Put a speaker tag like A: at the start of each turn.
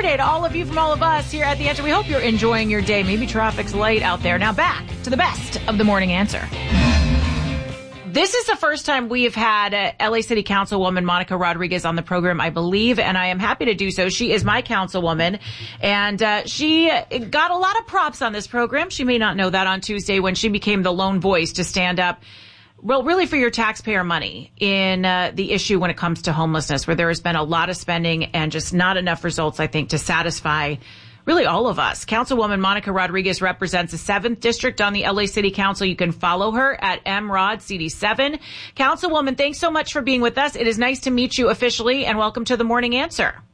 A: Friday to all of you from all of us here at The Answer. We hope you're enjoying your day. Maybe traffic's light out there. Now back to the best of the morning answer. This is the first time we have had LA City Councilwoman Monica Rodriguez on the program, I believe, and I am happy to do so. She is my councilwoman, and she got a lot of props on this program. She may not know that on Tuesday when she became the lone voice to stand up, well, really for your taxpayer money in the issue when it comes to homelessness, where there has been a lot of spending and just not enough results, I think, to satisfy really all of us. Councilwoman Monica Rodriguez represents the 7th District on the LA City Council. You can follow her at MRodCD7. Councilwoman, thanks so much for being with us. It is nice to meet you officially, and welcome to the Morning Answer.